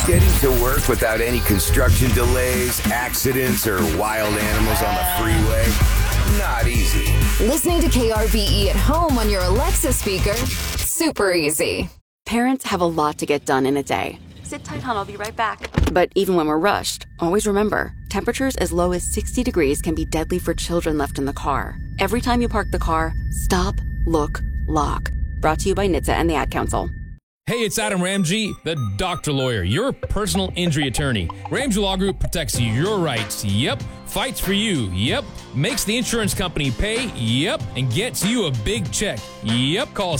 Getting to work without any construction delays, accidents, or wild animals on the freeway? Not easy. Listening to KRVE at home on your Alexa speaker? Super easy. Parents have a lot to get done in a day. Sit tight, hon, I'll be right back. But even when we're rushed, always remember, temperatures as low as 60 degrees can be deadly for children left in the car. Every time you park the car, stop, look, lock. Brought to you by NHTSA and the Ad Council. Hey, it's Adam Ramsey, the doctor lawyer, your personal injury attorney. Ramsey Law Group protects your rights, yep. Fights for you, yep. Makes the insurance company pay, yep. And gets you a big check, yep. Call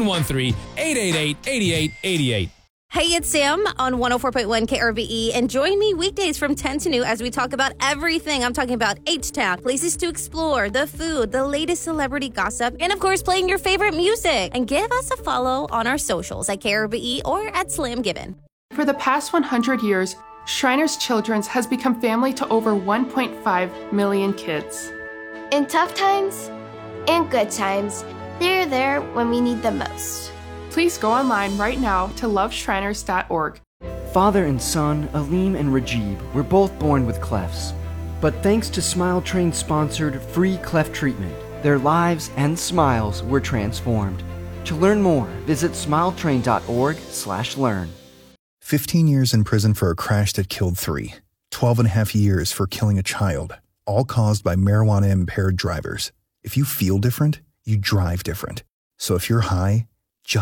713-888-8888. Hey, it's Sam on 104.1 KRVE, and join me weekdays from 10 to noon as we talk about everything. I'm talking about H-Town, places to explore, the food, the latest celebrity gossip, and of course, playing your favorite music. And give us a follow on our socials at KRVE or at Slam Given. For the past 100 years, Shriners Children's has become family to over 1.5 million kids. In tough times and good times, they're there when we need them most. Please go online right now to loveshriners.org. Father and son, Aleem and Rajib, were both born with clefts. But thanks to Smile Train's sponsored free cleft treatment, their lives and smiles were transformed. To learn more, visit smiletrain.org/learn. 15 years in prison for a crash that killed 3. 12 and a half years for killing a child, all caused by marijuana-impaired drivers. If you feel different, you drive different. So if you're high,